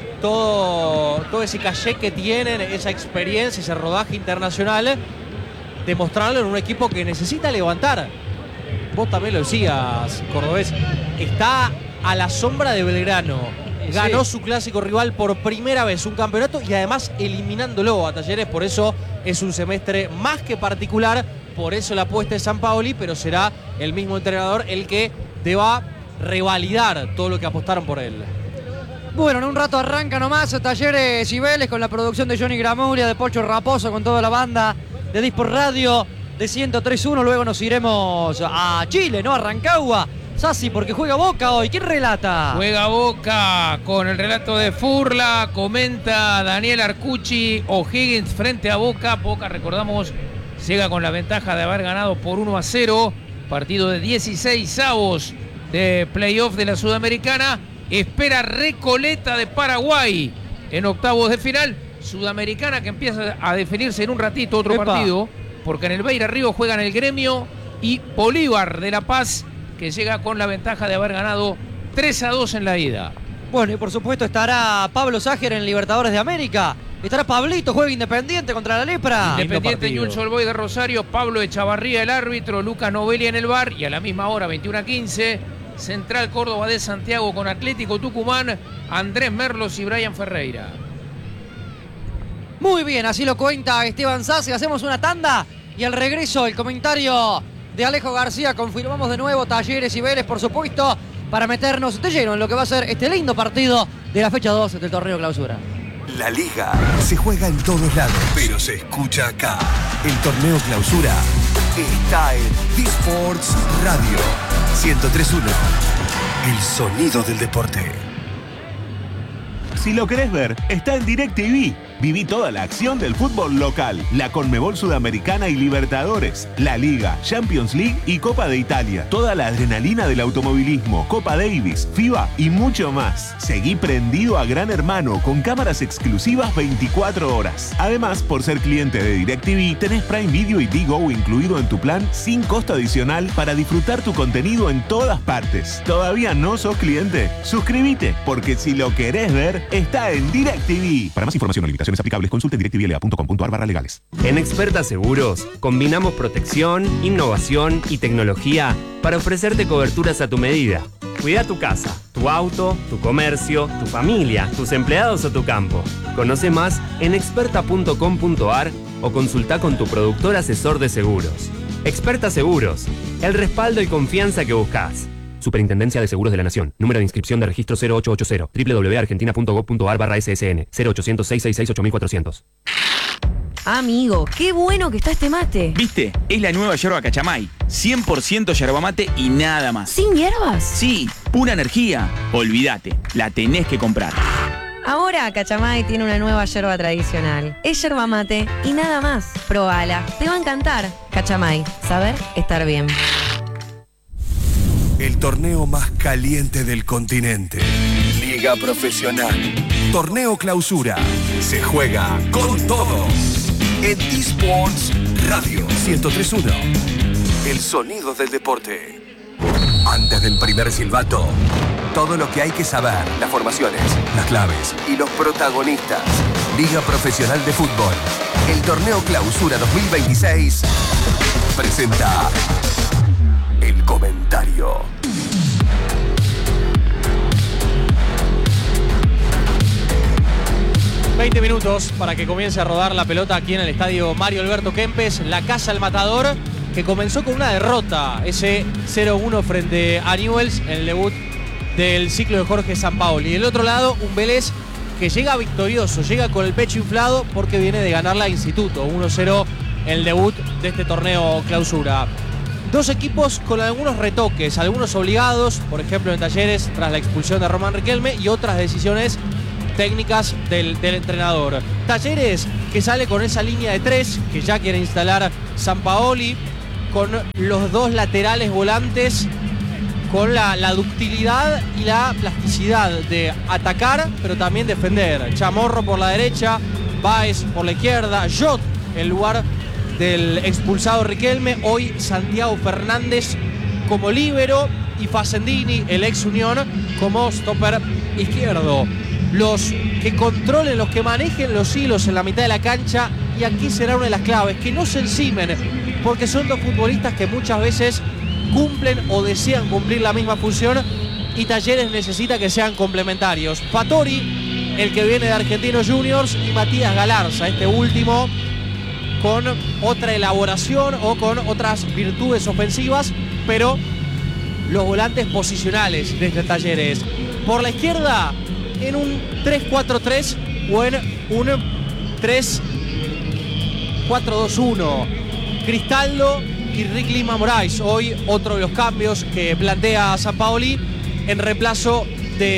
todo, todo ese caché que tienen, esa experiencia, ese rodaje internacional, demostrarlo en un equipo que necesita levantar. Vos también lo decías, Cordobés, está a la sombra de Belgrano. Ganó sí. su clásico rival por primera vez, un campeonato, y además eliminándolo a Talleres. Por eso es un semestre más que particular, por eso la apuesta de Sampaoli, pero será el mismo entrenador el que deba revalidar todo lo que apostaron por él. Bueno, en un rato arranca nomás Talleres y Vélez con la producción de Johnny Gramuglia, de Pocho Raposo, con toda la banda de Dispor Radio de ciento tres punto uno. Luego nos iremos a Chile, ¿no? A Rancagua. Sassi, porque juega Boca hoy. ¿Quién relata? Juega Boca con el relato de Furla. Comenta Daniel Arcucci. O'Higgins frente a Boca. Boca, recordamos, llega con la ventaja de haber ganado por uno a cero. Partido de dieciséis avos de playoff de la Sudamericana. Espera Recoleta de Paraguay en octavos de final. Sudamericana que empieza a definirse en un ratito, otro Epa. partido. Porque en el Beira Río juegan el Gremio y Bolívar de La Paz, que llega con la ventaja de haber ganado tres a dos en la ida. Bueno, y por supuesto estará Pablo Ságer en Libertadores de América. Estará Pablito, juega Independiente contra la Lepra. Independiente Newell's Old Boys de Rosario, Pablo Echavarría el árbitro, Lucas Novelli en el bar, y a la misma hora, veintiuno a quince, Central Córdoba de Santiago con Atlético Tucumán, Andrés Merlos y Brian Ferreira. Muy bien, así lo cuenta Esteban Sassi. Hacemos una tanda y al regreso el comentario de Alejo García. Confirmamos de nuevo Talleres y Vélez, por supuesto, para meternos de lleno en lo que va a ser este lindo partido de la fecha dos del torneo Clausura. La Liga se juega en todos lados, pero se escucha acá. El torneo Clausura está en D-Sports Radio ciento tres punto uno. El sonido del deporte. Si lo querés ver, está en DirecTV. Viví toda la acción del fútbol local, la Conmebol Sudamericana y Libertadores, la Liga, Champions League y Copa de Italia. Toda la adrenalina del automovilismo, Copa Davis, FIBA y mucho más. Seguí prendido a Gran Hermano con cámaras exclusivas veinticuatro horas. Además, por ser cliente de DirecTV, tenés Prime Video y Digo incluido en tu plan sin costo adicional para disfrutar tu contenido en todas partes. ¿Todavía no sos cliente? Suscríbete, porque si lo querés ver, está en DirecTV. Para más información o limitaciones aplicables, consulte en directivelea punto com punto ar barra legales. En Experta Seguros combinamos protección, innovación y tecnología para ofrecerte coberturas a tu medida. Cuida tu casa, tu auto, tu comercio, tu familia, tus empleados o tu campo. Conoce más en experta punto com punto ar o consulta con tu productor asesor de seguros. Experta Seguros, el respaldo y confianza que buscas. Superintendencia de Seguros de la Nación. Número de inscripción de registro cero ocho ocho cero. doble u doble u doble u punto argentina punto gob punto ar barra ese ese ene. cero ochocientos, seiscientos sesenta y seis, ocho mil cuatrocientos. Amigo, qué bueno que está este mate. ¿Viste? Es la nueva yerba Cachamay. cien por ciento yerba mate y nada más. ¿Sin hierbas? Sí, pura energía. Olvídate, la tenés que comprar. Ahora Cachamay tiene una nueva yerba tradicional. Es yerba mate y nada más. Probala, te va a encantar. Cachamay, saber estar bien. El torneo más caliente del continente. Liga Profesional. Torneo Clausura. Se juega con todo. En D-Sports Radio ciento tres punto uno. El sonido del deporte. Antes del primer silbato, todo lo que hay que saber. Las formaciones, las claves y los protagonistas. Liga Profesional de Fútbol. El torneo Clausura dos mil veintiséis presenta el comentario. veinte minutos para que comience a rodar la pelota aquí en el estadio Mario Alberto Kempes, la Casa del Matador, que comenzó con una derrota, ese cero uno frente a Newell's en el debut del ciclo de Jorge Sampaoli. Y del otro lado, un Vélez que llega victorioso, llega con el pecho inflado porque viene de ganar la Instituto, uno cero el debut de este torneo clausura. Dos equipos con algunos retoques, algunos obligados, por ejemplo en Talleres tras la expulsión de Román Riquelme, y otras decisiones técnicas del, del entrenador. Talleres que sale con esa línea de tres que ya quiere instalar Sampaoli, con los dos laterales volantes, con la, la ductilidad y la plasticidad de atacar, pero también defender. Chamorro por la derecha, Báez por la izquierda, Jot en lugar del expulsado Riquelme, hoy Santiago Fernández como líbero y Facendini, el ex Unión, como stopper izquierdo. Los que controlen, los que manejen los hilos en la mitad de la cancha, y aquí será una de las claves, que no se encimen, porque son dos futbolistas que muchas veces cumplen o desean cumplir la misma función, y Talleres necesita que sean complementarios. Fattori, el que viene de Argentinos Juniors, y Matías Galarza, este último con otra elaboración o con otras virtudes ofensivas, pero los volantes posicionales desde Talleres. Por la izquierda, en un tres cuatro tres o en un tres cuatro dos uno. Cristaldo y Rick Lima Moraes, hoy otro de los cambios que plantea Sampaoli en reemplazo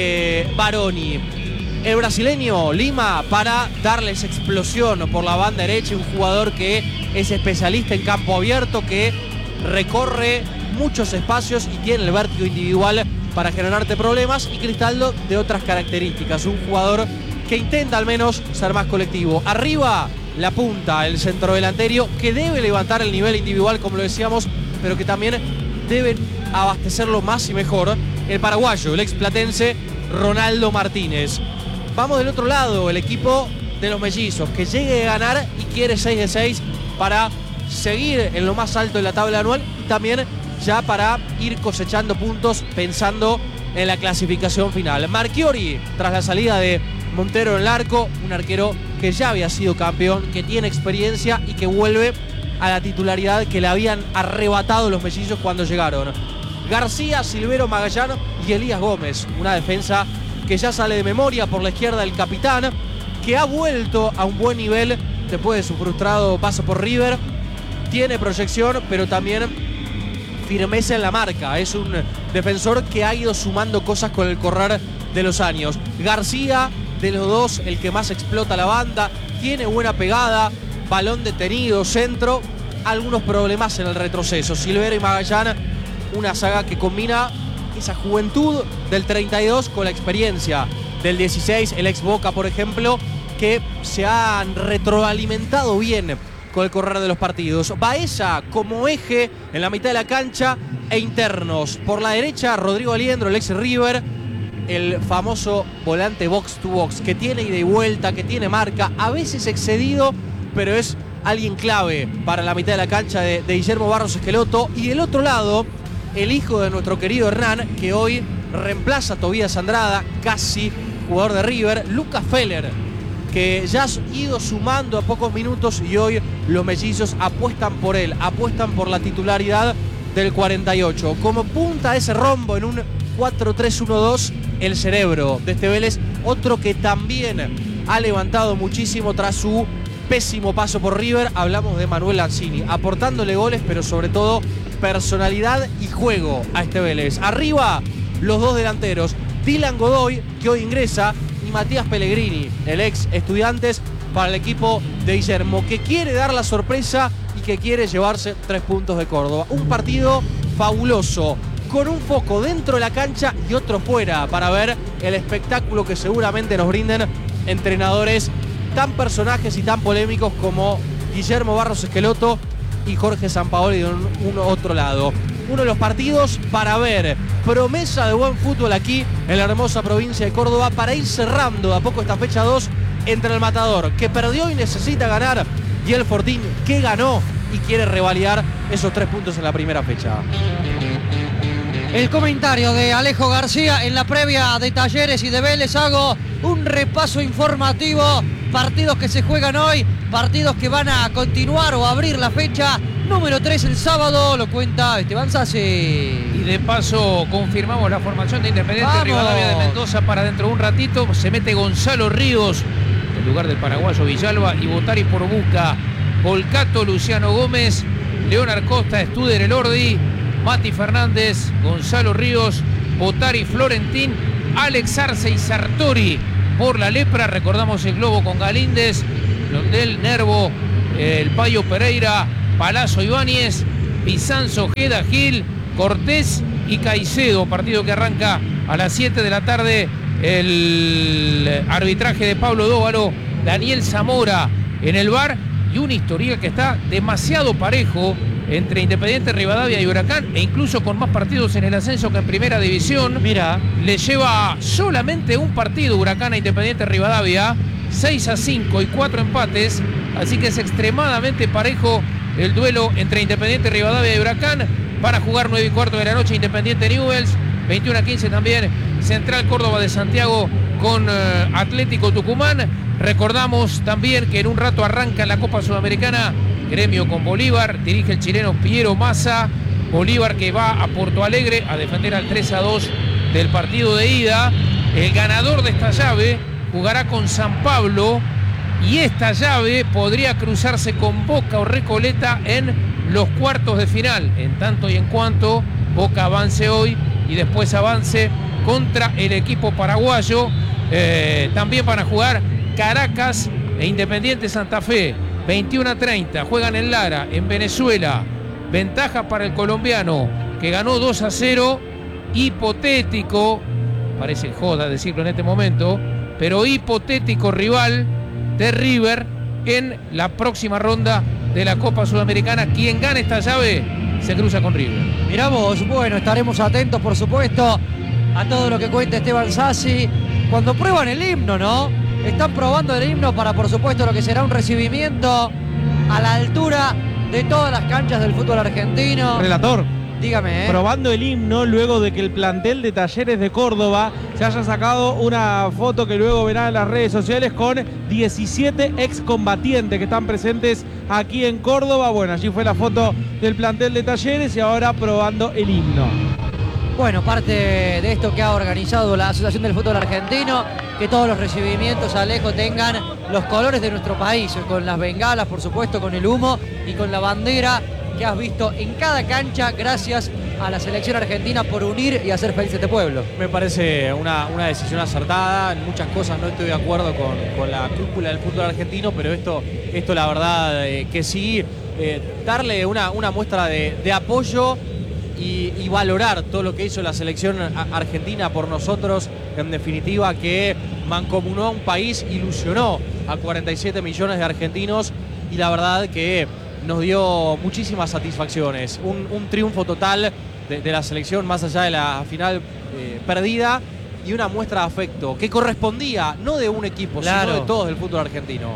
de Baroni. El brasileño Lima para darles explosión por la banda derecha, un jugador que es especialista en campo abierto, que recorre muchos espacios y tiene el vértigo individual para generarte problemas, y Cristaldo de otras características, un jugador que intenta al menos ser más colectivo. Arriba la punta, el centrodelantero, que debe levantar el nivel individual, como lo decíamos, pero que también debe abastecerlo más y mejor, el paraguayo, el ex platense Ronaldo Martínez. Vamos del otro lado, el equipo de los mellizos, que llegue a ganar y quiere seis de seis para seguir en lo más alto de la tabla anual, y también ya para ir cosechando puntos pensando en la clasificación final. Marchiori, tras la salida de Montero en el arco, un arquero que ya había sido campeón, que tiene experiencia y que vuelve a la titularidad que le habían arrebatado los mellizos cuando llegaron. García, Silvero, Magallán y Elías Gómez, una defensa que ya sale de memoria. Por la izquierda el capitán, que ha vuelto a un buen nivel después de su frustrado paso por River. Tiene proyección, pero también firmeza en la marca. Es un defensor que ha ido sumando cosas con el correr de los años. García, de los dos, el que más explota la banda, tiene buena pegada, balón detenido, centro, algunos problemas en el retroceso. Silvero y Magallán, una saga que combina esa juventud del treinta y dos con la experiencia del dieciséis, el ex Boca, por ejemplo, que se han retroalimentado bien con el correr de los partidos. Baeza como eje en la mitad de la cancha e internos. Por la derecha, Rodrigo Aliendro, el ex River, el famoso volante box to box, que tiene ida y vuelta, que tiene marca, a veces excedido, pero es alguien clave para la mitad de la cancha de, de Guillermo Barros Esqueloto. Y del otro lado, el hijo de nuestro querido Hernán, que hoy reemplaza a Tobías Andrada, casi jugador de River, Lucas Feller, que ya ha ido sumando a pocos minutos, y hoy los mellizos apuestan por él, apuestan por la titularidad del cuarenta y ocho. Como punta ese rombo en un cuatro tres uno dos, el cerebro de este Vélez, otro que también ha levantado muchísimo tras su pésimo paso por River. Hablamos de Manuel Lanzini, aportándole goles, pero sobre todo personalidad y juego a este Vélez. Arriba, los dos delanteros, Dylan Godoy, que hoy ingresa, y Matías Pellegrini, el ex Estudiantes, para el equipo de Guillermo, que quiere dar la sorpresa y que quiere llevarse tres puntos de Córdoba. Un partido fabuloso, con un foco dentro de la cancha y otro fuera, para ver el espectáculo que seguramente nos brinden entrenadores tan personajes y tan polémicos como Guillermo Barros Esqueloto y Jorge Sampaoli de un, un otro lado. Uno de los partidos para ver, promesa de buen fútbol aquí en la hermosa provincia de Córdoba, para ir cerrando de a poco esta fecha dos entre el Matador, que perdió y necesita ganar, y el Fortín, que ganó y quiere revalidar esos tres puntos en la primera fecha. El comentario de Alejo García en la previa de Talleres y de Vélez. Hago un repaso informativo. Partidos que se juegan hoy, partidos que van a continuar o abrir la fecha número tres el sábado, lo cuenta Esteban Sassi. Y de paso confirmamos la formación de Independiente ¡Vamos! Rivadavia de Mendoza para dentro de un ratito. Se mete Gonzalo Ríos en lugar del paraguayo Villalba y Botari por Buca. Volcato, Luciano Gómez, Leonard Costa, Studer Elordi, Mati Fernández, Gonzalo Ríos, Botari Florentín, Alex Arce y Sartori por la Lepra. Recordamos el globo con Galíndez, Londel, Nervo, el Payo Pereira, Palazzo Ibáñez, Bizanzo, Ojeda, Gil, Cortés y Caicedo. Partido que arranca a las siete de la tarde. El arbitraje de Pablo Dóvalo, Daniel Zamora en el V A R y un historial que está demasiado parejo entre Independiente Rivadavia y Huracán, e incluso con más partidos en el ascenso que en Primera División. Mira, le lleva solamente un partido Huracán a Independiente Rivadavia, seis a cinco y cuatro empates, así que es extremadamente parejo el duelo entre Independiente Rivadavia y Huracán. Para jugar nueve y cuarto de la noche Independiente Newell's, veintiuno a quince también Central Córdoba de Santiago con uh, Atlético Tucumán. Recordamos también que en un rato arranca la Copa Sudamericana, Gremio con Bolívar, dirige el chileno Piero Massa. Bolívar que va a Porto Alegre a defender al tres a dos del partido de ida. El ganador de esta llave jugará con San Pablo y esta llave podría cruzarse con Boca o Recoleta en los cuartos de final, en tanto y en cuanto Boca avance hoy y después avance contra el equipo paraguayo. Eh, también van a jugar Caracas e Independiente Santa Fe, veintiuno a treinta, juegan en Lara, en Venezuela. Ventaja para el colombiano que ganó dos a cero, hipotético, parece joda decirlo en este momento, pero hipotético rival de River en la próxima ronda de la Copa Sudamericana. Quien gane esta llave se cruza con River. Mirá vos, bueno, estaremos atentos por supuesto a todo lo que cuenta Esteban Sassi. Cuando prueban el himno, ¿no? Están probando el himno para por supuesto lo que será un recibimiento a la altura de todas las canchas del fútbol argentino. Relator. Dígame, ¿eh? Probando el himno luego de que el plantel de Talleres de Córdoba se haya sacado una foto que luego verán en las redes sociales con diecisiete excombatientes que están presentes aquí en Córdoba. Bueno, allí fue la foto del plantel de Talleres y ahora probando el himno. Bueno, parte de esto que ha organizado la Asociación del Fútbol Argentino, que todos los recibimientos, Alejo, tengan los colores de nuestro país, con las bengalas, por supuesto, con el humo y con la bandera que has visto en cada cancha, gracias a la selección argentina por unir y hacer feliz a este pueblo. Me parece una, una decisión acertada. En muchas cosas no estoy de acuerdo con, con la cúpula del fútbol argentino, pero esto, esto la verdad eh, que sí, eh, darle una, una muestra de, de apoyo y, y valorar todo lo que hizo la selección argentina por nosotros, en definitiva, que mancomunó a un país, ilusionó a cuarenta y siete millones de argentinos y la verdad que nos dio muchísimas satisfacciones. Un, un triunfo total de, de la selección, más allá de la final eh, perdida, y una muestra de afecto que correspondía no de un equipo, claro, sino de todos del fútbol argentino.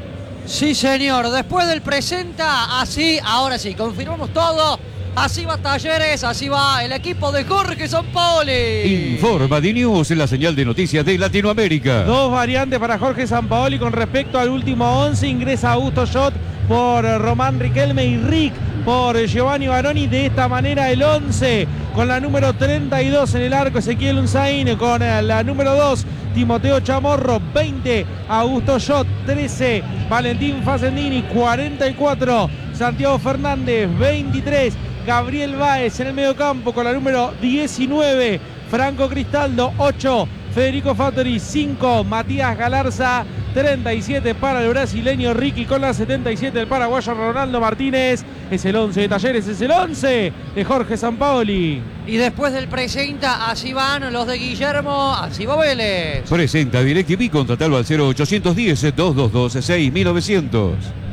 Sí, señor. Después del presenta, así, ahora sí, confirmamos todo. Así va Talleres, así va el equipo de Jorge Sampaoli. Informa D-News en la señal de noticias de Latinoamérica. Dos variantes para Jorge Sampaoli con respecto al último once. Ingresa Augusto Schott por Román Riquelme y Rick por Giovanni Baroni. De esta manera el once con la número treinta y dos en el arco Ezequiel Unzaín, con la número dos Timoteo Chamorro, veinte Augusto Schott, trece Valentín Facendini, cuarenta y cuatro Santiago Fernández, veintitrés Gabriel Báez en el mediocampo con la número diecinueve Franco Cristaldo, ocho Federico Fattori, cinco Matías Galarza, treinta y siete para el brasileño Ricky, con la setenta y siete el paraguayo Ronaldo Martínez. Es el once de Talleres, es el once de Jorge Sampaoli. Y después del presenta, así van los de Guillermo, así va Vélez. Presenta DirecTV, contratalo al cero ochocientos diez, doscientos veintidós, seis mil novecientos.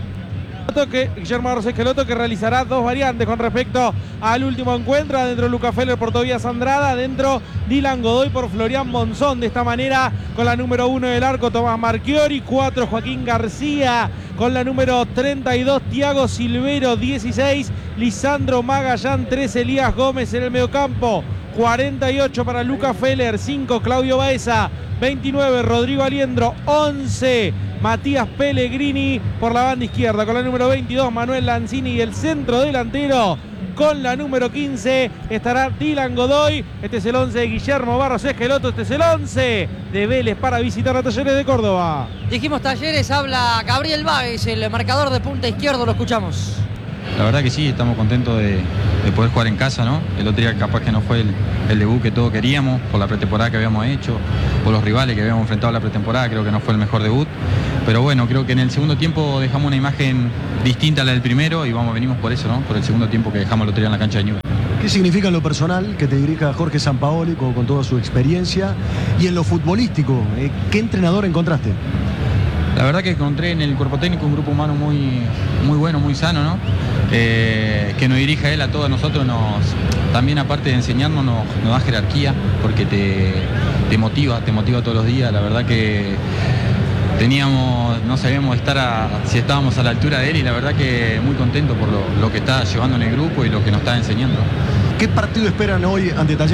Que Guillermo Arce Esqueloto, que realizará dos variantes con respecto al último encuentro. Adentro Luca Feller por Tobías Andrada, adentro Dylan Godoy por Florian Monzón. De esta manera, con la número uno del arco Tomás Marchiori, cuatro Joaquín García, con la número treinta y dos Thiago Silvero, dieciséis Lisandro Magallán, trece Elías Gómez en el mediocampo, cuarenta y ocho para Luca Feller, cinco Claudio Baeza, veintinueve Rodrigo Aliendro, once Matías Pellegrini por la banda izquierda. Con la número veintidós, Manuel Lanzini, y el centro delantero con la número quince estará Dylan Godoy. Este es el once de Guillermo Barros Esqueloto. Este es el once de Vélez para visitar a Talleres de Córdoba. Dijimos Talleres, habla Gabriel Báez, el marcador de punta izquierdo, lo escuchamos. La verdad que sí, estamos contentos de, de poder jugar en casa, ¿no? El otro día capaz que no fue el, el debut que todos queríamos, por la pretemporada que habíamos hecho, por los rivales que habíamos enfrentado en la pretemporada, creo que no fue el mejor debut. Pero bueno, creo que en el segundo tiempo dejamos una imagen distinta a la del primero y vamos, venimos por eso, ¿no? Por el segundo tiempo que dejamos el otro día en la cancha de Newell's. ¿Qué significa en lo personal que te dirija Jorge Sampaoli con, con toda su experiencia? Y en lo futbolístico, eh, ¿qué entrenador encontraste? La verdad que encontré en el cuerpo técnico un grupo humano muy, muy bueno, muy sano, ¿no? Eh, que nos dirija él a todos nosotros, nos, también aparte de enseñarnos, nos, nos da jerarquía, porque te, te motiva, te motiva todos los días. La verdad que teníamos, no sabíamos estar a, si estábamos a la altura de él, y la verdad que muy contento por lo, lo que está llevando en el grupo y lo que nos está enseñando. ¿Qué partido esperan hoy ante Talleres?